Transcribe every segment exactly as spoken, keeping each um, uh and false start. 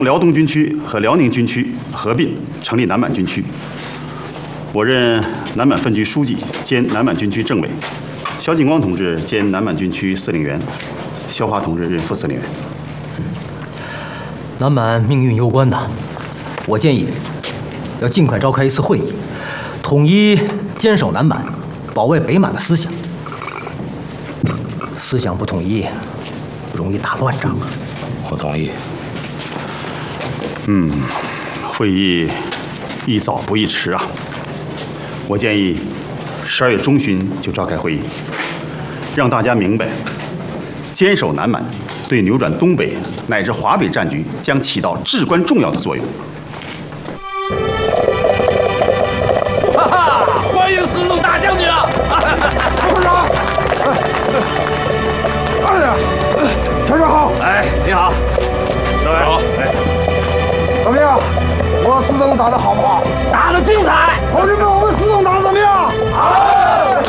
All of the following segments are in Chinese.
辽东军区和辽宁军区合并成立南满军区。我任南满分局书记兼南满军区政委，肖劲光同志兼南满军区司令员，肖华同志任副司令员。 南满命运攸关呐，我建议要尽快召开一次会议，统一坚守南满、保卫北满的思想。思想不统一，容易打乱仗啊。 我同意。 嗯，会议宜早不宜迟啊。我建议十二月中旬就召开会议，让大家明白，坚守南满对扭转东北乃至华北战局将起到至关重要的作用。 哈哈，欢迎司纵大将军啊！ 团长，哎呀，团长好！ 哎，你好，各位好。哎， 怎么样？我司纵打得好不好？ 打得精彩！ 同志们，我们司纵打得怎么样？ 好！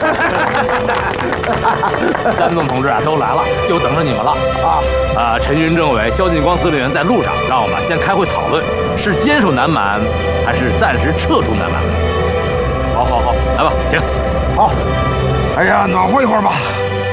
三纵同志啊，都来了，就等着你们了啊！啊，陈云政委、肖劲光司令员在路上，让我们先开会讨论，是坚守南满，还是暂时撤出南满问题。好，好，好，来吧，请。 好。哎呀，暖和一会儿吧。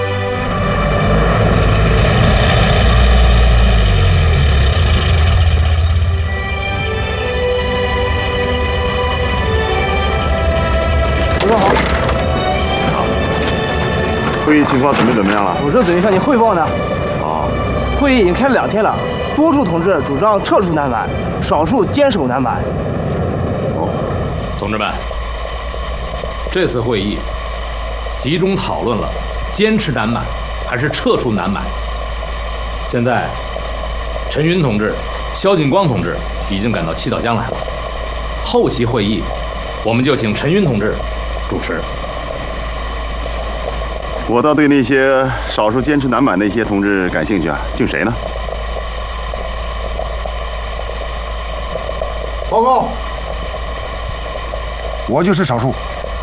同志好。 好。会议情况准备怎么样了？ 我正准备向您汇报呢。 哦。 会议已经开了两天了，多数同志主张撤出南满，少数坚守南满。 哦，同志们，这次会议集中讨论了坚持南满还是撤出南满。现在，陈云同志、肖劲光同志已经赶到七道江来了。后期会议，我们就请陈云同志主持。 我倒对那些少数坚持南满那些同志感兴趣啊，敬谁呢？ 报告，我就是少数。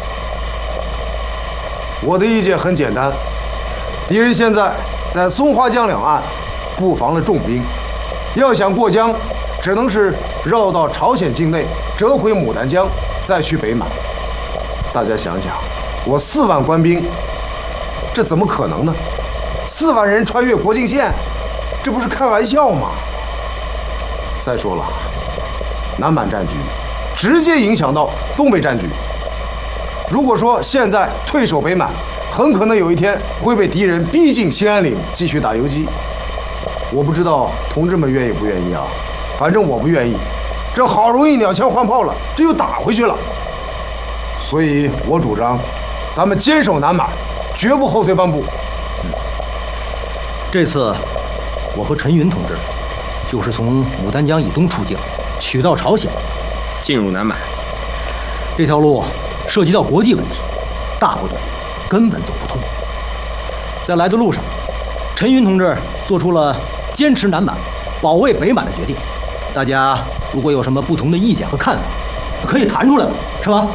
我的意见很简单，敌人现在在松花江两岸布防了重兵，要想过江，只能是绕到朝鲜境内，折回牡丹江，再去北满。大家想想，我四万官兵，这怎么可能呢？四万人穿越国境线，这不是开玩笑吗？再说了，南满战局直接影响到东北战局。如果说现在退守北满，很可能有一天会被敌人逼进兴安岭继续打游击。我不知道同志们愿意不愿意啊？反正我不愿意。这好容易鸟枪换炮了，这又打回去了。所以我主张，咱们坚守南满，绝不后退半步。 嗯，这次我和陈云同志就是从牡丹江以东出境，取道朝鲜， 进入南满。 这条路涉及到国际问题，大部队根本走不通。在来的路上，陈云同志做出了坚持南满、保卫北满的决定。大家如果有什么不同的意见和看法，可以谈出来了，是吧？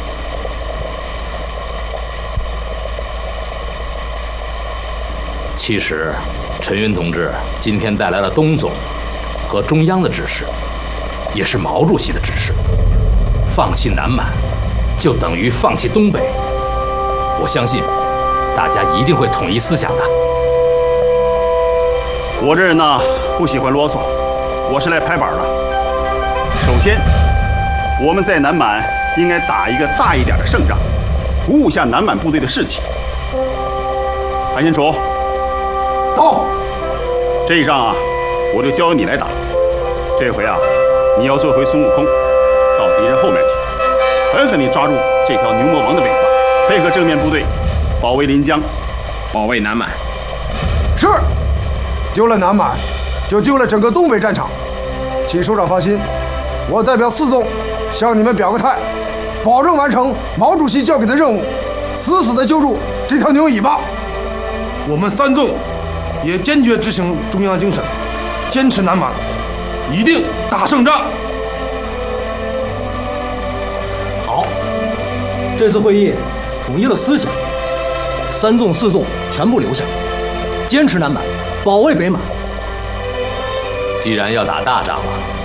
其实，陈云同志今天带来了东总和中央的指示，也是毛主席的指示。放弃南满，就等于放弃东北。我相信，大家一定会统一思想的。 我这人呢，不喜欢啰嗦，我是来拍板的。首先，我们在南满应该打一个大一点的胜仗，鼓舞下南满部队的士气。韩先楚， 到。 这一仗啊，我就交由你来打。这回啊，你要做回孙悟空，到敌人后面去，狠狠地抓住这条牛魔王的尾巴，配合正面部队保卫临江， 保卫南满。 是，丢了南满，就丢了整个东北战场。请首长放心，我代表四纵向你们表个态，保证完成毛主席交给的任务，死死地揪住这条牛尾巴。 我们三纵也坚决执行中央精神，坚持南满，一定打胜仗。 好，这次会议统一了思想，三纵四纵全部留下，坚持南满，保卫北满。 既然要打大仗了，